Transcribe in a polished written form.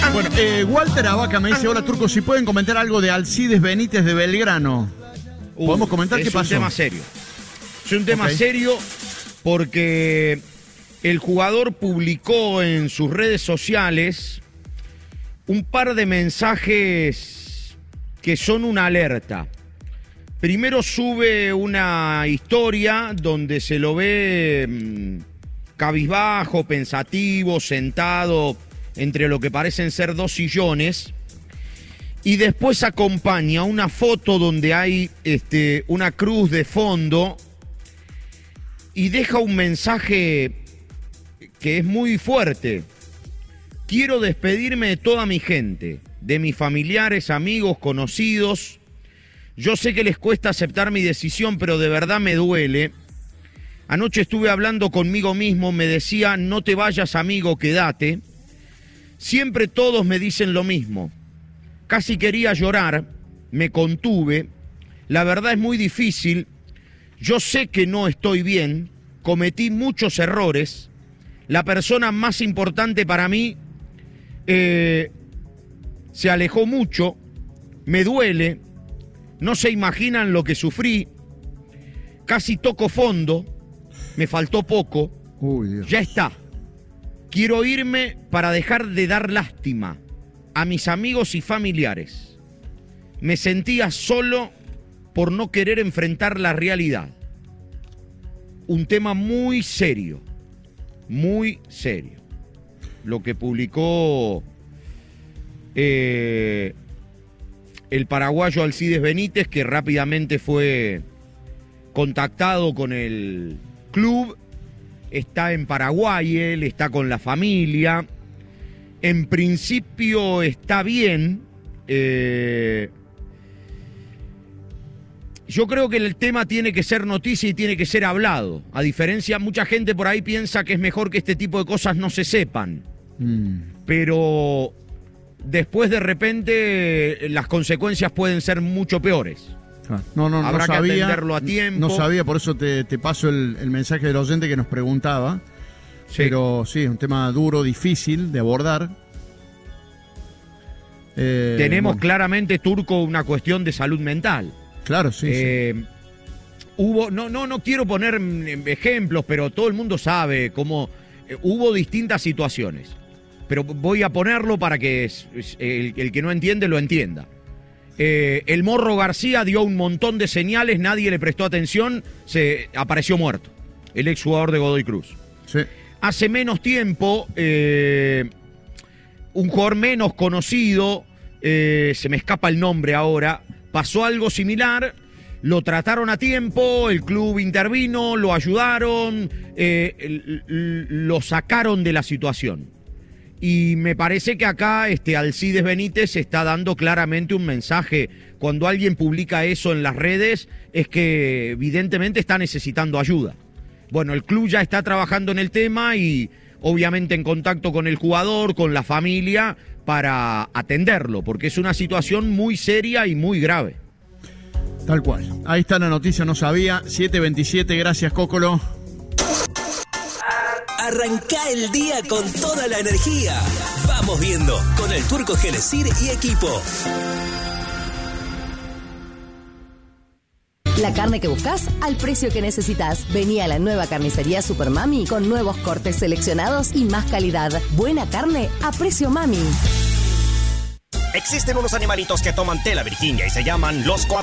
Bueno, Walter Abaca me dice, hola Turco, si pueden comentar algo de Alcides Benítez de Belgrano. ¿Podemos comentar qué pasó? Es un tema serio. Es un tema serio porque el jugador publicó en sus redes sociales un par de mensajes que son una alerta. Primero sube una historia donde se lo ve cabizbajo, pensativo, sentado entre lo que parecen ser dos sillones, y después acompaña una foto donde hay una cruz de fondo y deja un mensaje que es muy fuerte. Quiero despedirme de toda mi gente, de mis familiares, amigos, conocidos. Yo sé que les cuesta aceptar mi decisión, pero de verdad me duele. Anoche estuve hablando conmigo mismo, me decía, no te vayas, amigo, quédate. Siempre todos me dicen lo mismo. Casi quería llorar, me contuve. La verdad es muy difícil. Yo sé que no estoy bien, cometí muchos errores. La persona más importante para mí se alejó mucho, me duele, no se imaginan lo que sufrí, casi toco fondo, me faltó poco. Uy, Dios. Ya está. Quiero irme para dejar de dar lástima a mis amigos y familiares. Me sentía solo por no querer enfrentar la realidad. Un tema muy serio, lo que publicó el paraguayo Alcides Benítez, que rápidamente fue contactado con el club. Está en Paraguay, él está con la familia. En principio está bien. Yo creo que el tema tiene que ser noticia y tiene que ser hablado. A diferencia, mucha gente por ahí piensa que es mejor que este tipo de cosas no se sepan. Pero después de repente las consecuencias pueden ser mucho peores. Habrá que atenderlo a tiempo. No sabía, por eso te paso el mensaje del oyente que nos preguntaba. Sí. Pero sí, es un tema duro, difícil de abordar. Tenemos claramente, Turco, una cuestión de salud mental. Claro, sí. Hubo, no quiero poner ejemplos, pero todo el mundo sabe cómo hubo distintas situaciones. Pero voy a ponerlo para que el que no entiende lo entienda. El Morro García dio un montón de señales, nadie le prestó atención, se apareció muerto. El exjugador de Godoy Cruz. Sí. Hace menos tiempo, un jugador menos conocido, se me escapa el nombre ahora, pasó algo similar, lo trataron a tiempo, el club intervino, lo ayudaron, lo sacaron de la situación. Y me parece que acá Alcides Benítez está dando claramente un mensaje. Cuando alguien publica eso en las redes, es que evidentemente está necesitando ayuda. Bueno, el club ya está trabajando en el tema y obviamente en contacto con el jugador, con la familia, para atenderlo, porque es una situación muy seria y muy grave. Tal cual. Ahí está la noticia, no sabía. 7:27, gracias, Cócolo. Arrancá el día con toda la energía. Vamos viendo con el Turco Genesir y equipo. La carne que buscas al precio que necesitas. Vení a la nueva carnicería Super Mami con nuevos cortes seleccionados y más calidad. Buena carne a precio Mami. Existen unos animalitos que toman tela, Virginia, y se llaman los